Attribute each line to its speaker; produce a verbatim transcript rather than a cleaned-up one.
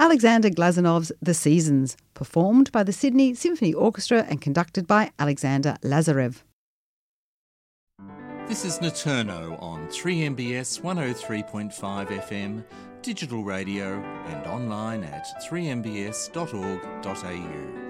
Speaker 1: Alexander Glazanov's The Seasons, performed by the Sydney Symphony Orchestra and conducted by Alexander Lazarev.
Speaker 2: This is Naturno on three M B S one oh three point five F M, digital radio and online at three m b s dot org dot a u.